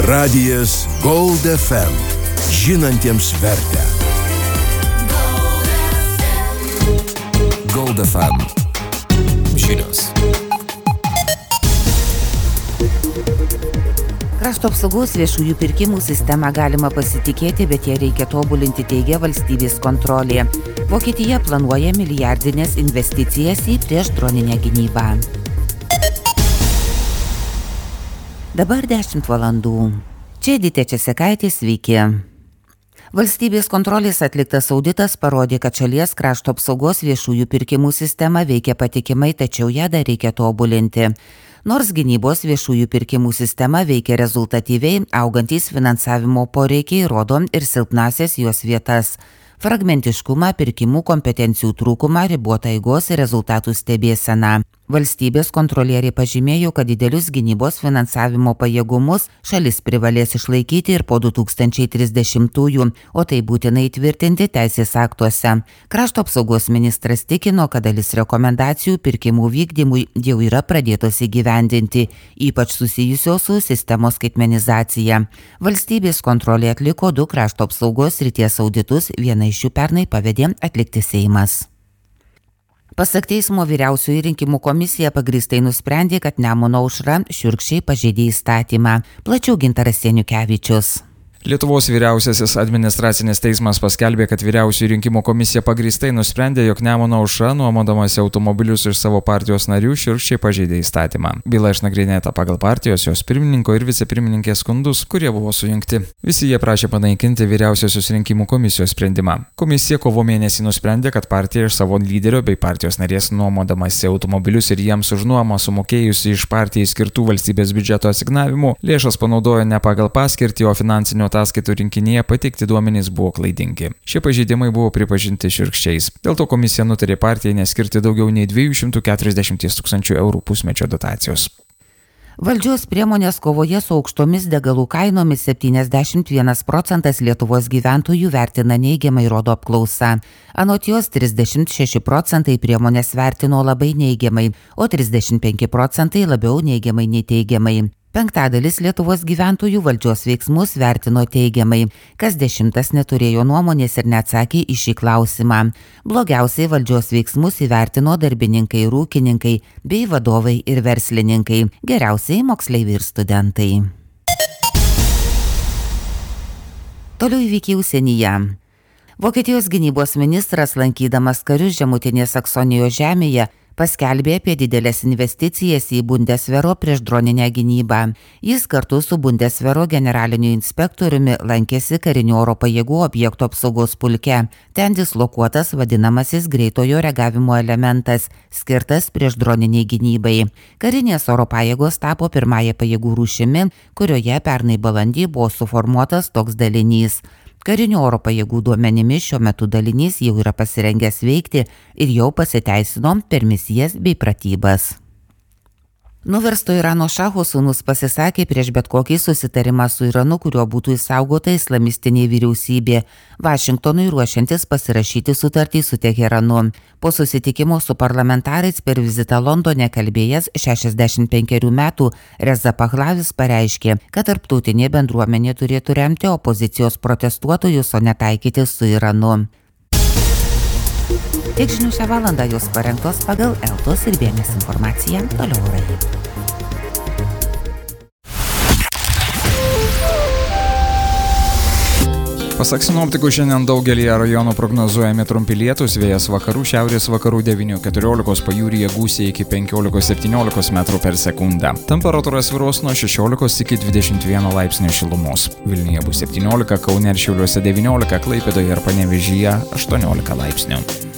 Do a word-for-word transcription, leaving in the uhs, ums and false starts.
Radijas Gold F M. Žinantiems vertę. Gold F M. Žinios. Krašto apsaugos viešųjų pirkimų sistemą galima pasitikėti, bet ją reikia tobulinti, teigia valstybės kontrolė. Vokietija planuoja milijardinės investicijas į priešdroninę gynybą. Dabar dešimt valandų. Čia Edita Česekaitė, sveiki. Valstybės kontrolės atliktas auditas parodė, kad šalies krašto apsaugos viešųjų pirkimų sistema veikia patikimai, tačiau ją dar reikia tobulinti. Nors gynybos viešųjų pirkimų sistema veikia rezultatyviai, augantys finansavimo poreikiai rodo ir silpnasias jos vietas. Fragmentiškumą, pirkimų kompetencijų trūkumą, ribotą eigos ir rezultatų stebėseną. Valstybės kontrolieriai pažymėjo, kad didelius gynybos finansavimo pajėgumus šalis privalės išlaikyti ir po du tūkstančiai trisdešimtųjų, o tai būtinai įtvirtinti teisės aktuose. Krašto apsaugos ministras tikino, kad dalis rekomendacijų pirkimų vykdymui jau yra pradėtos įgyvendinti, ypač susijusios su sistemos skaitmenizacija. Valstybės kontrolė atliko du krašto apsaugos srities auditus, vieną iš jų pernai pavedė atlikti Seimas. Pasak teismo, vyriausioji rinkimų komisija pagrįstai nusprendė, kad Nemuno aušra šiurkščiai pažeidė įstatymą. Plačiau Gintaras Seniukevičius. Lietuvos vyriausiasis administracinis teismas paskelbė, kad vyriausioji rinkimų komisija pagrįstai nusprendė, jog Nemuno aušra, nuomodamasi automobilius iš savo partijos narių, šiurkščiai pažeidė įstatymą. Byla išnagrinėta pagal partijos, jos pirmininko ir vicepirmininkės skundus, kurie buvo sujungti. Visi jie prašė panaikinti vyriausiosios rinkimų komisijos sprendimą. Komisija kovo mėnesį nusprendė, kad partija iš savo lyderio bei partijos narės nuomodamasi automobilius ir jiems už nuomą sumokėjusi iš partijai skirtų valstybės biudžeto asignavimų, lėšas panaudojo ne pagal paskirtį, o finansinio ataskaitų rinkinyje pateikti duomenys buvo klaidingi. Šie pažeidimai buvo pripažinti šiurkščiais. Dėl to komisija nutarė partijai neskirti daugiau nei dviejų šimtų keturiasdešimties tūkstančių eurų pusmečio dotacijos. Valdžios priemonės kovoje su aukštomis degalų kainomis septyniasdešimt vienas procentas Lietuvos gyventojų vertina neigiamai, rodo apklausa. Anot jos trisdešimt šeši procentai priemonės vertino labai neigiamai, o trisdešimt penki procentai labiau neigiamai nei teigiamai. Penktadalis Lietuvos gyventojų valdžios veiksmus vertino teigiamai, kas dešimtas neturėjo nuomonės ir neatsakė į šį klausimą. Blogiausiai valdžios veiksmus įvertino darbininkai ir ūkininkai, bei vadovai ir verslininkai, geriausiai moksleiviai ir studentai. Toliau įvykiai užsienyje. Vokietijos gynybos ministras, lankydamas karius Žemutinės Saksonijos žemėje, paskelbė apie didelės investicijas į Bundeswehro priešdroninę gynybą. Jis kartu su Bundeswehro generaliniu inspektoriumi lankėsi karinių oro pajėgų objektų apsaugos pulke. Ten dislokuotas vadinamasis greitojo reagavimo elementas, skirtas priešdroniniai gynybai. Karinės oro pajėgos tapo pirmąją pajėgų rūšimi, kurioje pernai balandį buvo suformuotas toks dalinys. Karinių oro pajėgų duomenimis šiuo metu dalinys jau yra pasirengęs veikti ir jau pasiteisino per misijas bei pratybas. Nuversto Irano šacho sūnus pasisakė prieš bet kokį susitarimą su Iranu, kuriuo būtų išsaugota islamistinė vyriausybė, Vašingtonui ruošiantis pasirašyti sutartį su Teheranu. Po susitikimo su parlamentarais per vizitą Londone kalbėjęs šešiasdešimt penkerių metų Reza Pahlavis pareiškė, kad tarptautinė bendruomenė turėtų remti opozicijos protestuotojus, o netaikyti su Iranu. Tiek žinių šią valandą, jos parengtos pagal Eltos ir Bėnės informaciją. Toliau orai. Pasak sinoptikų, šiandien daugelį rajonų prognozuojami trumpi lietūs, vėjas vakarų šiaurės vakarų devynių keturiolikos, pajūryje gūsiai iki penkiolikos septyniolikos metrų per sekundę. Temperatūra svyruos nuo šešiolikos iki dvidešimt vieno laipsnio šilumos. Vilniuje bus septyniolika, Kaune ir Šiauliuose devyniolika, Klaipėdoje ir Panevėžyje aštuoniolika laipsnių.